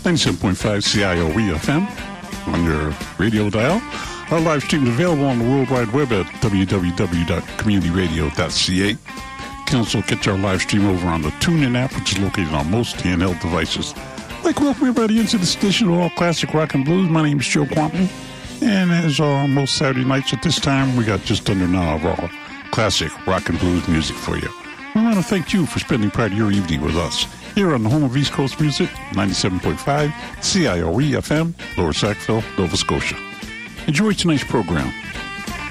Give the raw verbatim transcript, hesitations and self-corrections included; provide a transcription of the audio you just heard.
ninety-seven point five C I O E F M on your radio dial. Our live stream is available on the World Wide Web at w w w dot community radio dot c a. You can also catch our live stream over on the TuneIn app, which is located on most handheld devices. I'd like to welcome everybody into this edition of All Classic Rock and Blues. My name is Joe Quanton, and as uh, most Saturday nights at this time, we got just under an hour of all classic rock and blues music for you. We want to thank you for spending part of your evening with us here on the home of East Coast Music, ninety-seven point five C I O E F M, Lower Sackville, Nova Scotia. Enjoy tonight's program.